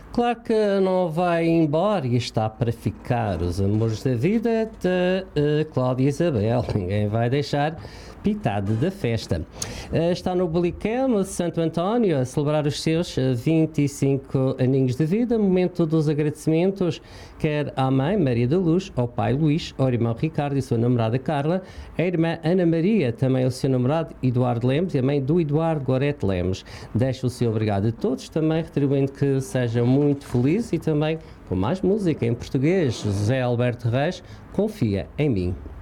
Claro que não vai embora e está para ficar. Os amores da vida de Cláudia Isabel. Ninguém vai deixar pitada da festa. Está no Bulicam, Santo António, a celebrar os seus 25 aninhos de vida. Momento dos agradecimentos, quer à mãe Maria da Luz, ao pai Luís, ao irmão Ricardo e sua namorada Carla, a irmã Ana Maria, também ao seu namorado Eduardo Lemos e a mãe do Eduardo Gorete Lemos. Deixo o seu obrigado a todos, também retribuindo que sejam muito felizes e também com mais música em português. José Alberto Reis, confia em mim.